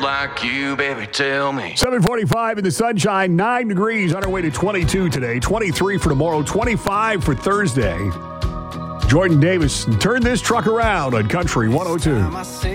like you, baby, tell me. 7:45 in the sunshine, 9 degrees on our way to 22 today, 23 for tomorrow, 25 for Thursday. Jordan Davis, turn this truck around on Country 102.